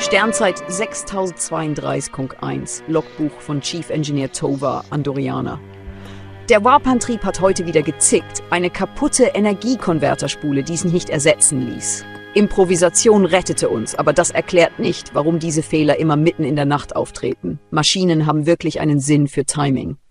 Sternzeit 6032.1, Logbuch von Chief Engineer Tova Andoriana. Der Warp-Antrieb hat heute wieder gezickt, eine kaputte Energiekonverterspule, die es nicht ersetzen ließ. Improvisation rettete uns, aber das erklärt nicht, warum diese Fehler immer mitten in der Nacht auftreten. Maschinen haben wirklich einen Sinn für Timing.